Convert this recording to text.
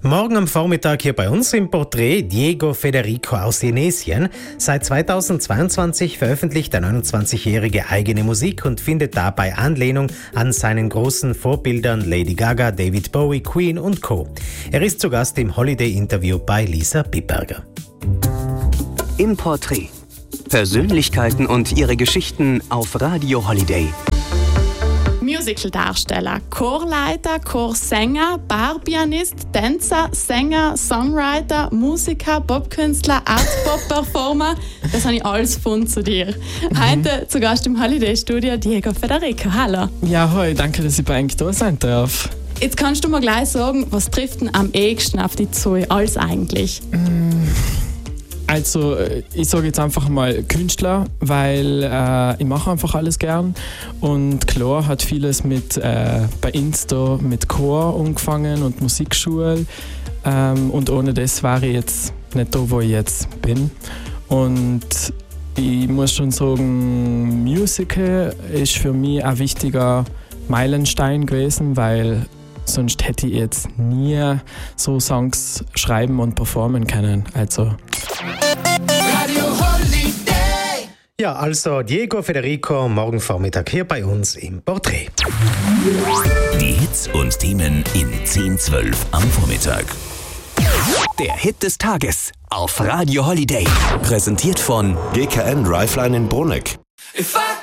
Morgen am Vormittag hier bei uns im Porträt Diego Federico aus Tunesien. Seit 2022 veröffentlicht der 29-Jährige eigene Musik und findet dabei Anlehnung an seinen großen Vorbildern Lady Gaga, David Bowie, Queen und Co. Er ist zu Gast im Holiday-Interview bei Lisa Pipperger. Im Porträt. Persönlichkeiten und ihre Geschichten auf Radio Holiday. Musicaldarsteller, Chorleiter, Chorsänger, Barpianist, Tänzer, Sänger, Songwriter, Musiker, Popkünstler, Art-Pop-Performer. Das habe ich alles gefunden zu dir. Heute zu Gast im Holiday-Studio Diego Federico. Hallo. Ja, hoi, danke, dass ich bei euch da sein darf. Jetzt kannst du mir gleich sagen, was trifft denn am ehesten auf die zu als eigentlich? Also, ich sage jetzt einfach mal Künstler, weil ich mache einfach alles gern. Und klar hat vieles mit bei Insta mit Chor angefangen und Musikschule. Und ohne das wäre ich jetzt nicht da, wo ich jetzt bin. Und ich muss schon sagen, Musical ist für mich ein wichtiger Meilenstein gewesen, weil sonst hätte ich jetzt nie so Songs schreiben und performen können. Also. Ja, also Diego Federico, morgen Vormittag hier bei uns im Porträt. Die Hits und Themen in 10-12 am Vormittag. Der Hit des Tages auf Radio Holiday. Präsentiert von GKN Driveline in Bruneck.